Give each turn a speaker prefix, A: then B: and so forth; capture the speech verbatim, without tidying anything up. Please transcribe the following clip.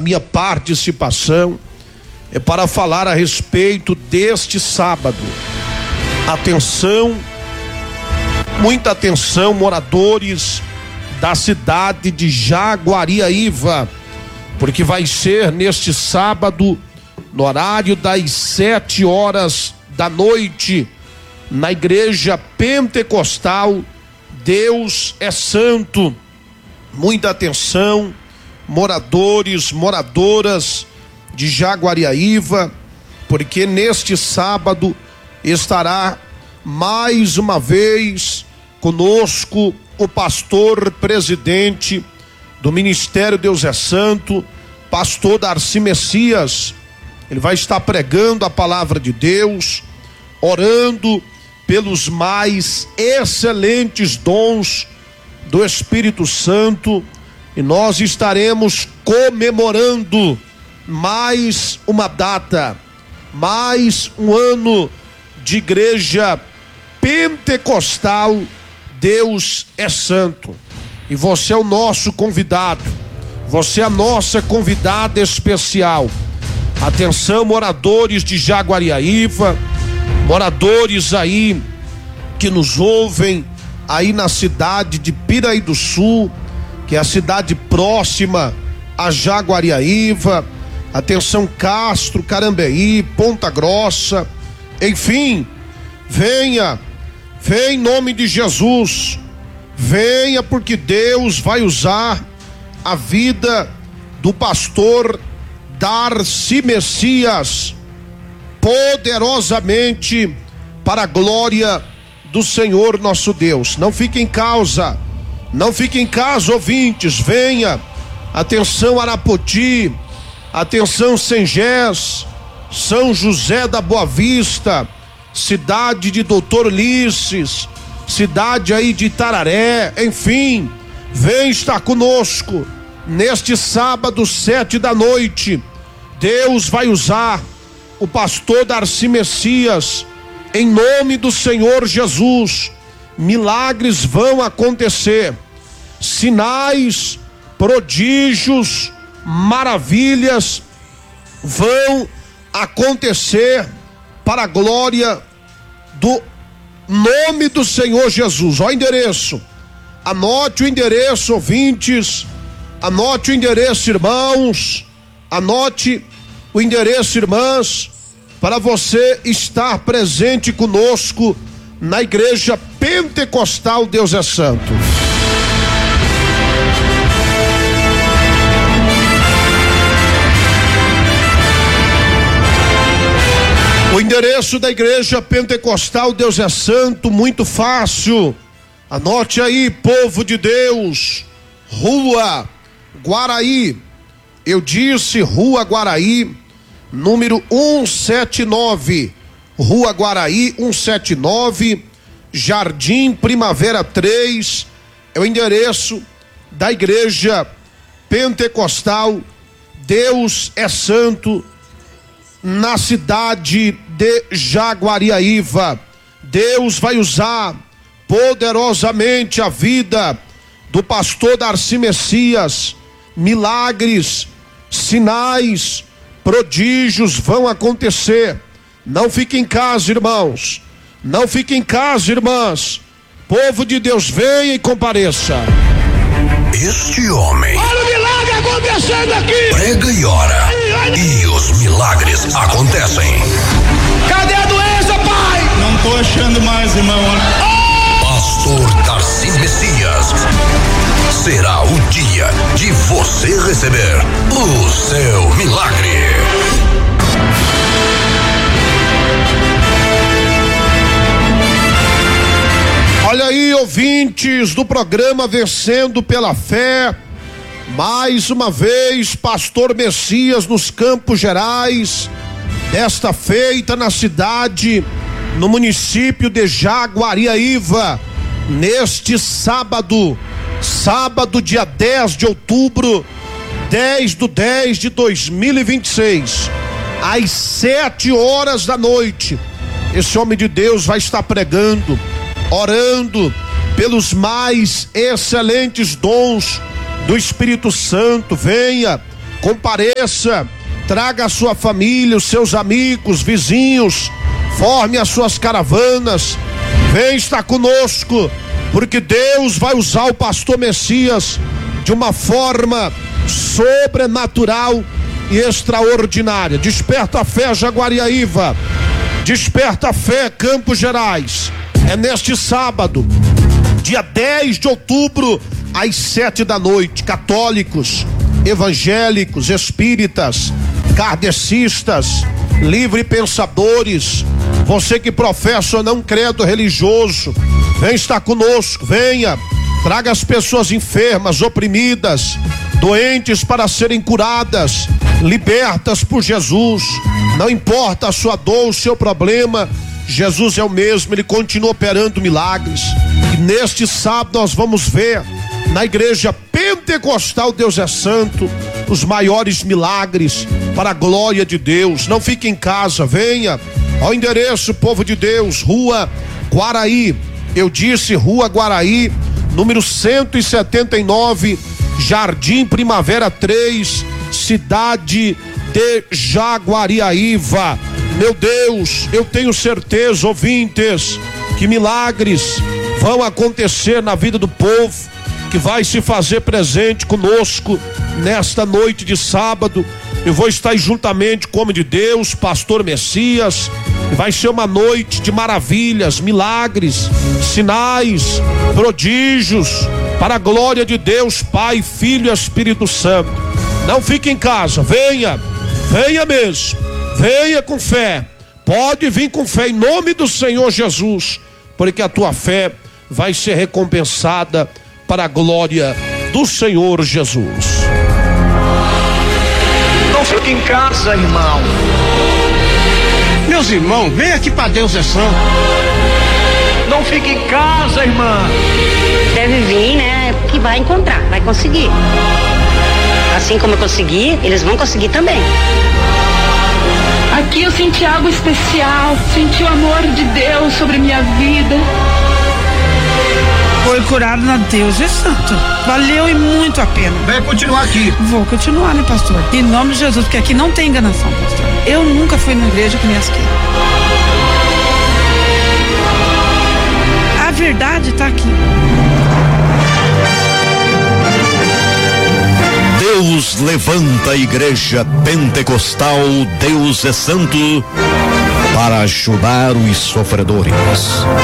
A: minha participação é para falar a respeito deste sábado. Atenção, muita atenção, moradores da cidade de Jaguariaíva, porque vai ser neste sábado, no horário das sete horas da noite, na igreja pentecostal Deus é Santo. Muita atenção, moradores, moradoras de Jaguariaíva, porque neste sábado estará mais uma vez conosco o pastor presidente do Ministério Deus é Santo, pastor Darcy Messias. Ele vai estar pregando a palavra de Deus, orando pelos mais excelentes dons do Espírito Santo, e nós estaremos comemorando mais uma data, mais um ano de igreja pentecostal Deus é Santo. E você é o nosso convidado, você é a nossa convidada especial. Atenção, moradores de Jaguariaíva, moradores aí que nos ouvem aí na cidade de Piraí do Sul, que é a cidade próxima a Jaguariaíva. Atenção, Castro, Carambeí, Ponta Grossa, enfim, venha, venha em nome de Jesus, venha, porque Deus vai usar a vida do pastor Darcy Messias poderosamente para a glória do Senhor nosso Deus. Não fique em causa, não fique em casa, ouvintes, venha. Atenção, Arapoti, atenção, Sengés, São José da Boa Vista, cidade de Doutor Ulisses, cidade aí de Itararé, enfim, vem estar conosco neste sábado, sete da noite. Deus vai usar o pastor Darcy Messias, em nome do Senhor Jesus. Milagres vão acontecer, sinais, prodígios, maravilhas vão acontecer para a glória do nome do Senhor Jesus. Ó, o endereço, anote o endereço, ouvintes, anote o endereço, irmãos, anote o endereço, irmãs, para você estar presente conosco na igreja pentecostal Deus é Santo. O endereço da igreja pentecostal Deus é Santo, muito fácil. Anote aí, povo de Deus. Rua Guaraí. Eu disse Rua Guaraí, número cento e setenta e nove. Rua Guaraí, cento e setenta e nove, Jardim Primavera três. É o endereço da igreja pentecostal Deus é Santo, na cidade de Jaguariaíva. Deus vai usar poderosamente a vida do pastor Darcy Messias. Milagres, sinais, prodígios vão acontecer. Não fique em casa, irmãos, não fique em casa, irmãs. Povo de Deus, venha e compareça.
B: Este homem,
C: olha o milagre acontecendo aqui,
B: prega e ora, e os milagres acontecem.
C: Cadê a doença, pai?
D: Não tô achando mais, irmão.
C: Oh!
B: Pastor Darcy Messias, será o dia de você receber o seu milagre.
A: Olha aí, ouvintes do programa Vencendo pela Fé, mais uma vez, pastor Messias nos Campos Gerais, desta feita na cidade, no município de Jaguariaíva, neste sábado, sábado dia dez de outubro, dez do dez de dois mil e vinte e seis, às sete horas da noite, esse homem de Deus vai estar pregando, orando pelos mais excelentes dons do Espírito Santo. Venha, compareça, traga a sua família, os seus amigos, vizinhos, forme as suas caravanas, vem estar conosco, porque Deus vai usar o pastor Messias de uma forma sobrenatural e extraordinária. Desperta a fé, Jaguariaíva, desperta a fé, Campos Gerais. É neste sábado, dia dez de outubro, às sete da noite, católicos, evangélicos, espíritas, kardecistas, livre pensadores, você que professa ou não credo religioso, vem estar conosco, venha, traga as pessoas enfermas, oprimidas, doentes para serem curadas, libertas por Jesus. Não importa a sua dor, o seu problema, Jesus é o mesmo, ele continua operando milagres. E neste sábado nós vamos ver na igreja pentecostal Deus é Santo os maiores milagres para a glória de Deus. Não fique em casa, venha ao endereço, povo de Deus, Rua Guaraí, eu disse Rua Guaraí, número cento e setenta e nove, Jardim Primavera três, cidade de Jaguariaíva. Meu Deus, eu tenho certeza, ouvintes, que milagres vão acontecer na vida do povo que vai se fazer presente conosco nesta noite de sábado. Eu vou estar juntamente com o homem de Deus, pastor Messias, e vai ser uma noite de maravilhas, milagres, sinais, prodígios, para a glória de Deus, Pai, Filho e Espírito Santo. Não fique em casa, venha, venha mesmo, venha com fé, pode vir com fé em nome do Senhor Jesus, porque a tua fé vai ser recompensada para a glória do Senhor Jesus.
C: Não fique em casa, irmão.
E: Meus irmãos, vem aqui para Deus é Santo.
C: Não fique em casa, irmã.
F: Deve vir, né? Que vai encontrar, vai conseguir. Assim como eu consegui, eles vão conseguir também.
G: Aqui eu senti algo especial, senti o amor de Deus sobre minha vida.
H: Foi curado na Deus é Santo. Valeu e muito a pena.
C: Vai continuar aqui.
H: Vou continuar, né, pastor? Em nome de Jesus, porque aqui não tem enganação, pastor. Eu nunca fui na igreja que nem essa aqui. A verdade está aqui.
B: Deus levanta a igreja pentecostal Deus é Santo para ajudar os sofredores.